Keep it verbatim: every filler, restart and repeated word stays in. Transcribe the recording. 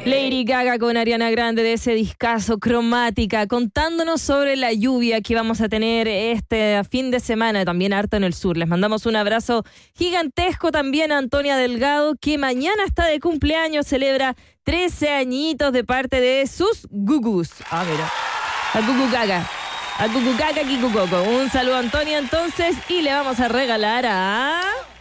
Lady Gaga con Ariana Grande de ese discazo Cromática, contándonos sobre la lluvia que vamos a tener este fin de semana, también harta en el sur. Les mandamos un abrazo gigantesco también a Antonia Delgado, que mañana está de cumpleaños, celebra trece añitos de parte de sus gugus. Ah, mira, a Gugu Gaga, a Gugu Gaga Kikucoco. Un saludo a Antonia entonces y le vamos a regalar a...